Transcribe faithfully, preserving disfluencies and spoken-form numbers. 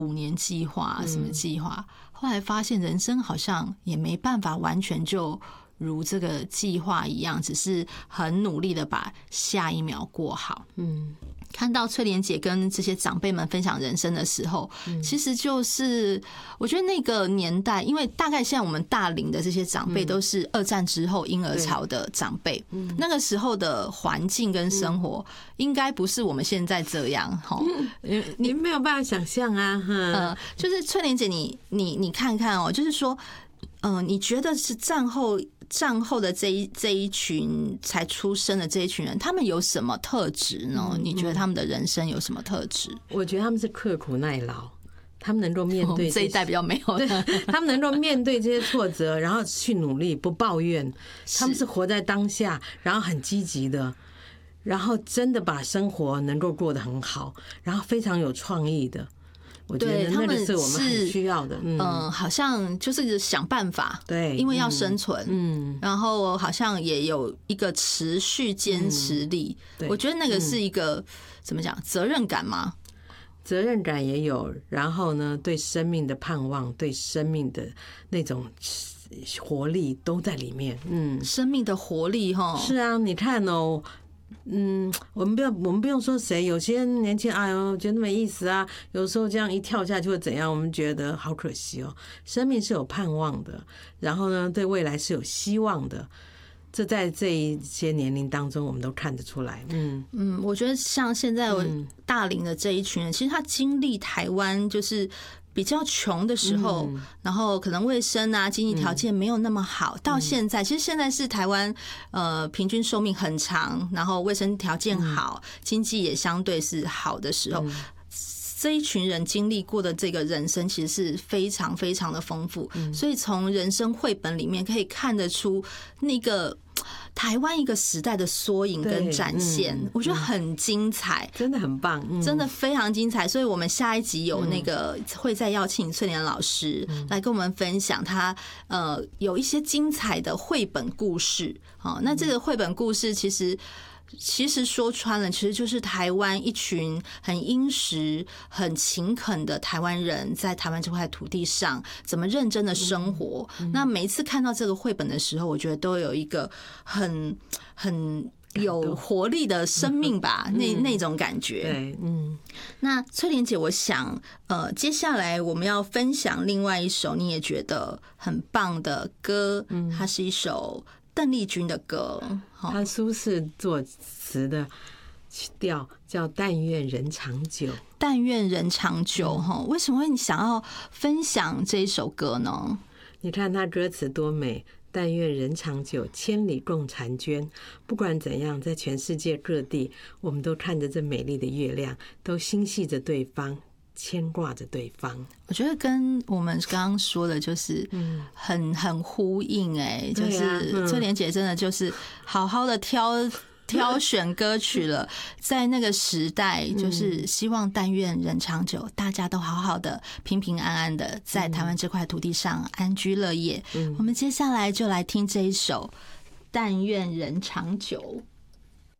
五年计划什么计划，后来发现人生好像也没办法完全就如这个计划一样，只是很努力的把下一秒过好。嗯，看到翠莲姐跟这些长辈们分享人生的时候，其实就是我觉得那个年代，因为大概现在我们大龄的这些长辈都是二战之后婴儿潮的长辈，那个时候的环境跟生活应该不是我们现在这样哈。 你没有办法想象啊， 呃，就是翠莲姐你，你你你看看哦，就是说，嗯、呃，你觉得是战后？战后的这一这一群才出生的这一群人，他们有什么特质呢？你觉得他们的人生有什么特质？ 我觉得他们是刻苦耐劳，他们能够面对 这, 这一代比较没有， 他们能够面对这些挫折，然后去努力，不抱怨。他们是活在当下，然后很积极的，然后真的把生活能够过得很好，然后非常有创意的。我觉得那个是我们很需要的，嗯、 呃，好像就是想办法， 对， 因为要生存， 嗯， 然后好像也有一个持续坚持力，嗯、我觉得那个是一个、嗯、怎么讲，责任感吗？ 责任感也有，然后呢，对生命的盼望，对生命的那种活力都在里面，嗯， 生命的活力哈， 是啊，你看哦。嗯，我们不要，我们不用说谁。有些年轻，哎呦，觉得没意思啊。有时候这样一跳下去会怎样？我们觉得好可惜哦。生命是有盼望的，然后呢，对未来是有希望的。这在这一些年龄当中，我们都看得出来。嗯嗯，我觉得像现在大龄的这一群人，其实他经历台湾就是比较穷的时候，嗯、然后可能卫生啊、经济条件没有那么好，嗯、到现在，其实现在是台湾呃平均寿命很长，然后卫生条件好，嗯、经济也相对是好的时候。嗯，这一群人经历过的这个人生其实是非常非常的丰富，嗯、所以从人生绘本里面可以看得出那个台湾一个时代的缩影跟展现，嗯、我觉得很精彩， 真的很棒，嗯、 真的非常精彩。所以我们下一集有那个会再邀请翠莲老师来跟我们分享他呃有一些精彩的绘本故事。好，那这个绘本故事其实。其实说穿了，其实就是台湾一群很殷实、很勤恳的台湾人，在台湾这块土地上怎么认真的生活。嗯嗯、那每一次看到这个绘本的时候，我觉得都有一个很很有活力的生命吧，嗯、那那种感觉。 对，嗯。 那翠莲姐，我想，呃，接下来我们要分享另外一首你也觉得很棒的歌，嗯、它是一首。邓丽君的歌， 他苏轼作词的调叫《但愿人长久》。 但愿人长久，哈，为什么会你想要分享这一首歌呢？ 你看他歌词多美，但愿人长久，千里共婵娟。不管怎样，在全世界各地，我们都看着这美丽的月亮，都心系着对方。牵挂着对方， 我觉得跟我们刚刚说的就是很很呼应哎、欸，就是翠莲姐真的就是好好的挑挑选歌曲了，在那个时代，就是希望但愿人长久，大家都好好的、平平安安的在台湾这块土地上安居乐业。我们接下来就来听这一首《但愿人长久》。